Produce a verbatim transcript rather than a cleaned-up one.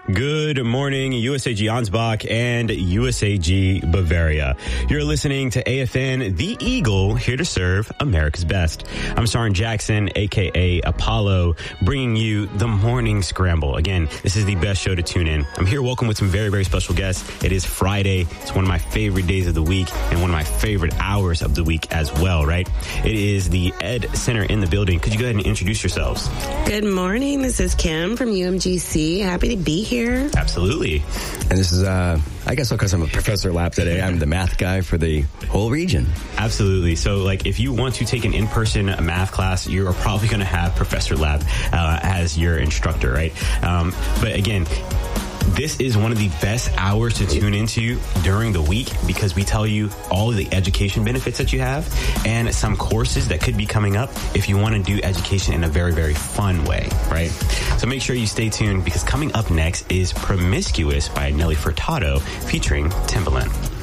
Good morning, U S A G Ansbach and U S A G Bavaria. You're listening to A F N, The Eagle, here to serve America's best. I'm Sarin Jackson, a k a. Apollo, bringing you the Morning Scramble. Again, this is the best show to tune in. I'm here welcome with some very, very special guests. It is Friday. It's one of my favorite days of the week and one of my favorite hours of the week as well, right? It is the Ed Center in the building. Could you go ahead and introduce yourselves? Good morning. This is Kim from U M G C. Happy to be here. Absolutely. And this is, uh, I guess because I'm a Professor Lap today, I'm the math guy for the whole region. Absolutely. So, like, if you want to take an in-person math class, you're probably going to have Professor Lap uh, as your instructor, right? Um, but again, this is one of the best hours to tune into during the week because we tell you all of the education benefits that you have and some courses that could be coming up if you want to do education in a very, very fun way, right? So make sure you stay tuned because coming up next is Promiscuous by Nelly Furtado featuring Timbaland.